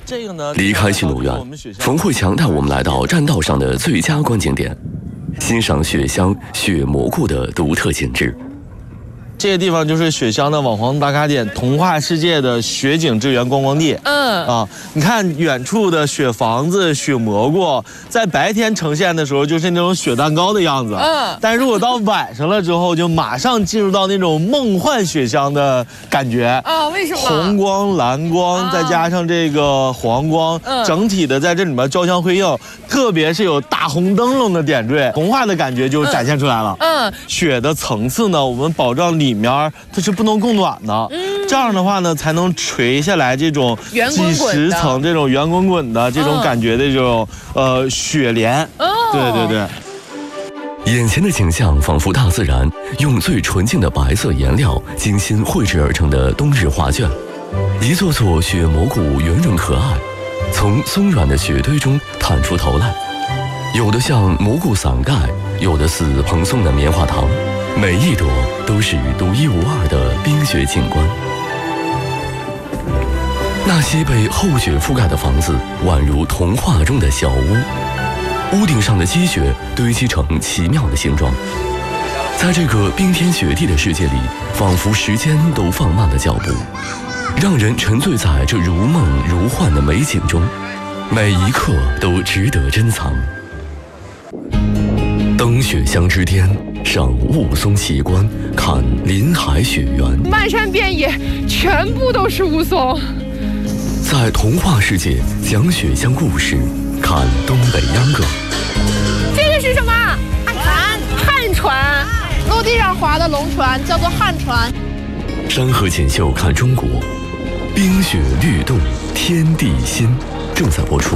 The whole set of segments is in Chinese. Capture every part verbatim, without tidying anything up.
这个呢， 离开驯鹿园，冯慧强带我们来到栈道上的最佳观景点，欣赏雪乡雪蘑菇的独特景致。 这个地方就是雪乡的网红打卡点，童话世界的雪景之源观光地。嗯啊，你看远处的雪房子、雪蘑菇，在白天呈现的时候就是那种雪蛋糕的样子。嗯，但如果到晚上了之后，就马上进入到那种梦幻雪乡的感觉。 啊，为什么？ 红光、蓝光，啊、再加上这个黄光，嗯、整体的在这里面交相辉映，特别是有大红灯笼的点缀，童话的感觉就展现出来了。嗯，嗯雪的层次呢，我们保障里面它是不能供暖的，嗯、这样的话呢，才能垂下来这种几十层这种圆滚滚的这种感觉的这种、嗯、呃雪莲。哦，对对对。眼前的景象仿佛大自然用最纯净的白色颜料精心绘制而成的冬日画卷，一座座雪蘑菇圆润可爱，从松软的雪堆中探出头来，有的像蘑菇伞盖，有的似蓬松的棉花糖。每一朵都是独一无二的冰雪景观。那些被厚雪覆盖的房子，宛如童话中的小屋，屋顶上的积雪堆积成奇妙的形状。在这个冰天雪地的世界里，仿佛时间都放慢了脚步，让人沉醉在这如梦如幻的美景中，每一刻都值得珍藏。登雪乡之巅，赏雾凇奇观，看林海雪原， 漫山遍野全部都是雾凇。 在童话世界讲雪乡故事，看东北秧歌。 这个是什么？旱船。旱船， 陆地上划的龙船叫做旱船。 山河锦绣看中国，冰雪律动，天地心正在播出。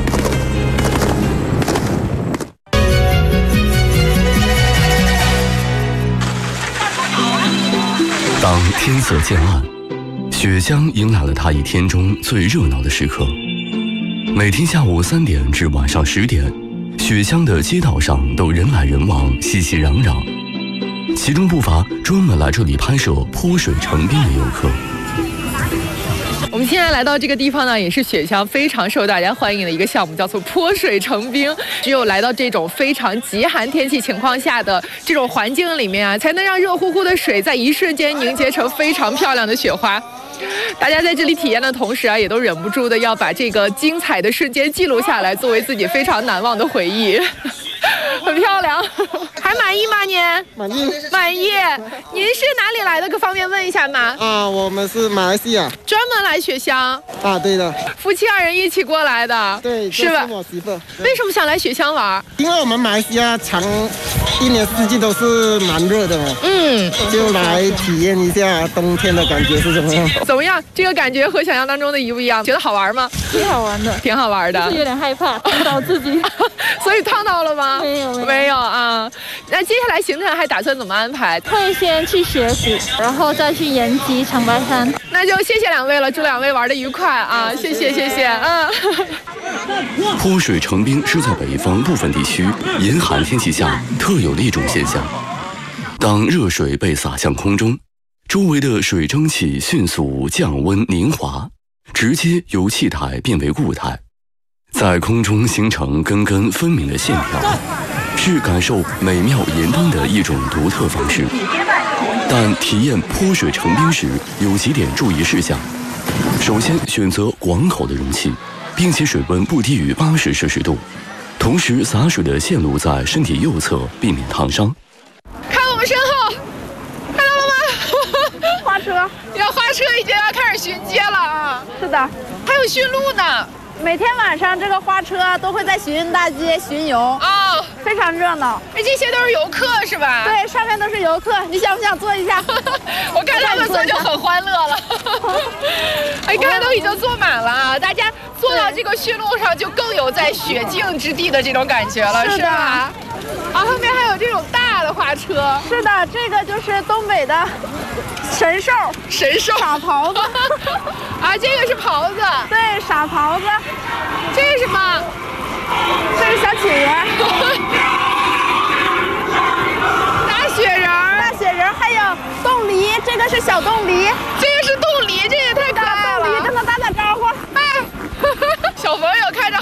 当天色渐暗，雪乡迎来了它一天中最热闹的时刻。每天下午三点至晚上十点，雪乡的街道上都人来人往，熙熙攘攘，其中不乏专门来这里拍摄泼水成冰的游客。 我们现在来到这个地方呢，也是雪乡非常受大家欢迎的一个项目，叫做泼水成冰。只有来到这种非常极寒天气情况下的这种环境里面啊，才能让热乎乎的水在一瞬间凝结成非常漂亮的雪花。大家在这里体验的同时啊，也都忍不住的要把这个精彩的瞬间记录下来，作为自己非常难忘的回忆。很漂亮，还满意吗您？ 满意， 满意。您是哪里来的？可方便问一下吗？ 啊，我们是马来西亚， 专门来雪乡。 啊，对的。 夫妻二人一起过来的。 对， 是吧？ 是我媳妇。 为什么想来雪乡玩？ 因为我们马来西亚常一年四季都是蛮热的嘛。嗯。就来体验一下冬天的感觉是怎么样？ 怎么样？这个感觉和想象当中的一不一样？觉得好玩吗？ 挺好玩的， 挺好玩的。 就是有点害怕烫到自己。 所以烫到了吗？ 没有。 没有啊，那接下来行程还打算怎么安排？ 会先去雪谷，然后再去延吉、长白山。 那就谢谢两位了，祝两位玩得愉快啊！谢谢谢谢，嗯。 泼水成冰是在北方部分地区严寒天气下特有的一种现象。当热水被洒向空中，周围的水蒸气迅速降温凝华，直接由气态变为固态，在空中形成根根分明的线条。是感受美妙严冬的一种独特方式，但体验泼水成冰时有几点注意事项。首先，选择广口的容器，并且水温不低于八十摄氏度，同时洒水的线路在身体右侧，避免烫伤。 看我们身后，看到了吗？ 花车， 要花车已经要开始巡街了啊！ 是的， 还有驯鹿呢。 每天晚上这个花车都会在巡运大街巡游啊、哦，非常热闹。 哎，这些都是游客是吧？ 对，上面都是游客。你想不想坐一下？ 我看他们坐就很欢乐了。哎，刚才都已经坐满了啊，大家坐到这个驯鹿上就更有在雪境之地的这种感觉了， 是, 是吧？啊，后面还有这种大的花车。 是的，这个就是东北的神兽， 神兽傻狍子。 啊，这个是狍子。 对，傻狍子。 这是什么？ 这是小企鹅。 大雪人儿， 大雪人，还有冻梨，这个是小冻梨。 这个是冻梨，这也太可爱了。 冻梨跟他打打招呼。 哎。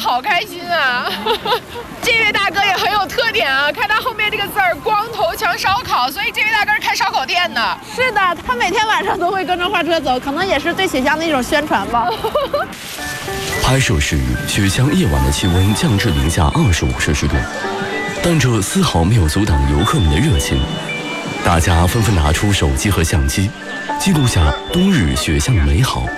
好开心啊！这位大哥也很有特点啊，看他后面这个字儿“光头强烧烤”，所以这位大哥是开烧烤店的。 是的，他每天晚上都会跟着花车走，可能也是对雪乡的一种宣传吧。 拍摄时，雪乡夜晚的气温降至零下二十五摄氏度，但这丝毫没有阻挡游客们的热情。大家纷纷拿出手机和相机，记录下冬日雪乡的美好。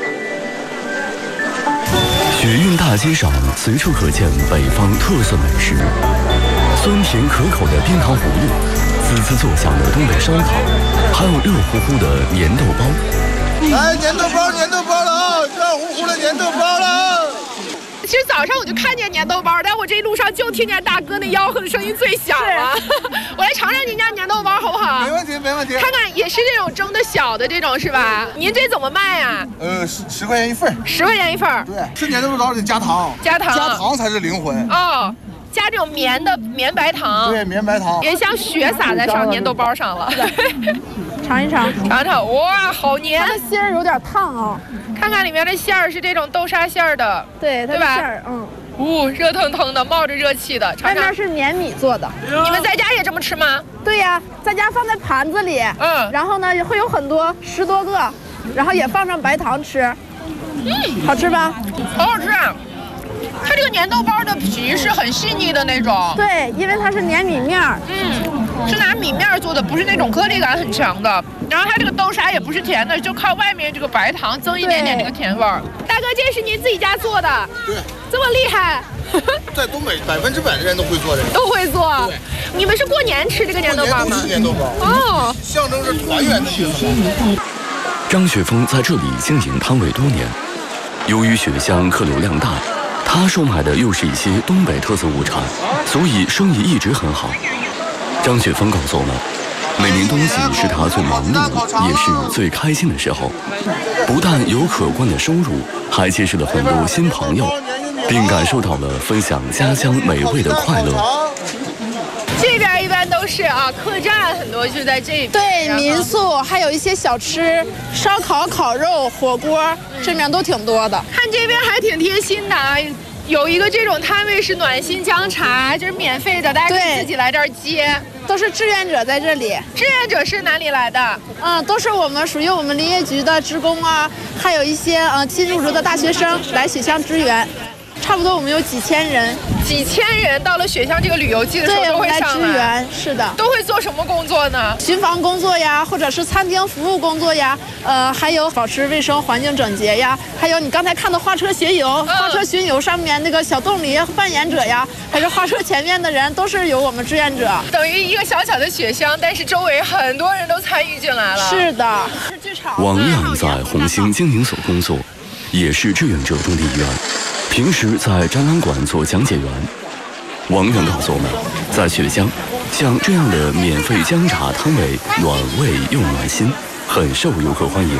雪韵大街上随处可见北方特色美食，酸甜可口的冰糖葫芦，滋滋作响的东北烧烤，还有热乎乎的粘豆包。 来，粘豆包，粘豆包了啊！热乎乎的粘豆包了。 其实早上我就看见粘豆包，但我这一路上就听见大哥那吆喝的声音最响了。我来尝尝您家粘豆包好不好？ 没问题，没问题。 看看也是这种蒸的小的这种是吧？您这怎么卖啊？ 呃，十十块钱一份。 十块钱一份。 对，吃粘豆包得加糖， 加糖， 加糖才是灵魂。 哦。加这种绵的绵白糖， 对，绵白糖也像雪撒在上粘豆包上了。 尝一尝， 尝尝，哇，好黏！ 它的馅儿有点烫哦。 看看里面的馅儿是这种豆沙馅儿的， 对，它的馅儿，嗯， 呜、哦，热腾腾的，冒着热气的。 外面是粘米做的。 你们在家也这么吃吗？ 对呀，在家放在盘子里，嗯，然后呢会有很多十多个，然后也放上白糖吃，嗯，好吃吧？ 好好吃啊！它这个粘豆包的皮是很细腻的那种， 对，因为它是粘米面儿， 嗯，是拿米面做的，不是那种颗粒感很强的。然后它这个豆沙也不是甜的，就靠外面这个白糖增一点点这个甜味儿。大哥，这是您自己家做的？ 对， 这么厉害。 在东北，百分之百的人都会做这个， 都会做。 对， 你们是过年吃这个粘豆包吗？ 吃粘豆包， 哦， 象征着团圆的意思。 张雪峰在这里经营摊位多年，由于雪乡客流量大。他售卖的又是一些东北特色物产，所以生意一直很好。张雪峰告诉我们，每年冬季是他最忙碌也是最开心的时候，不但有可观的收入，还结识了很多新朋友，并感受到了分享家乡美味的快乐。 这边一般都是啊，客栈很多就在这边。 对，民宿还有一些小吃，烧烤、烤肉、火锅，这面都挺多的。 看这边还挺贴心的啊，有一个这种摊位是暖心姜茶，就是免费的，大家可以自己来这儿接。 都是志愿者在这里。 志愿者是哪里来的？ 嗯，都是我们属于我们林业局的职工啊，还有一些呃新入职的大学生来雪乡支援。差不多我们有几千人， 几千人到了雪乡这个旅游季的时候都会上来。 对，我们来支援，是的。 都会做什么工作呢？ 巡防工作呀，或者是餐厅服务工作呀，呃，还有保持卫生、环境整洁呀，还有你刚才看的花车巡游，嗯、花车巡游上面那个小洞里扮演者呀，还是花车前面的人，都是有我们志愿者。 等于一个小小的雪乡，但是周围很多人都参与进来了。 是的。 王亮在红星经营所工作，也是志愿者中的一员。平时在展览馆做讲解员。王源告诉我们，在雪乡，像这样的免费姜茶摊位，暖胃又暖心，很受游客欢迎。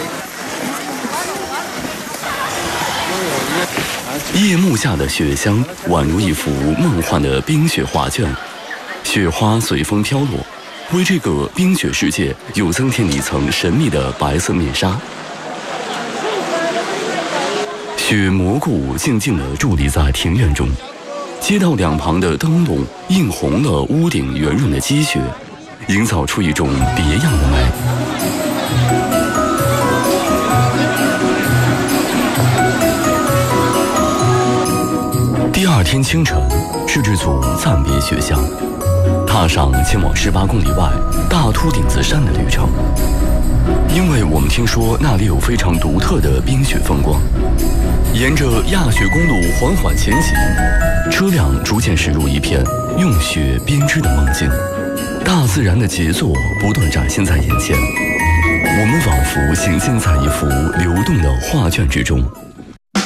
夜幕下的雪乡，宛如一幅梦幻的冰雪画卷，雪花随风飘落，为这个冰雪世界又增添了一层神秘的白色面纱。雪蘑菇静静地伫立在庭院中，街道两旁的灯笼映红了屋顶圆润的积雪，营造出一种别样的美。第二天清晨，摄制组暂别雪乡，踏上前往十八公里外大秃顶子山的旅程。因为我们听说那里有非常独特的冰雪风光，沿着亚雪公路缓缓前行，车辆逐渐驶入一片用雪编织的梦境，大自然的杰作不断展现在眼前，我们仿佛行进在一幅流动的画卷之中。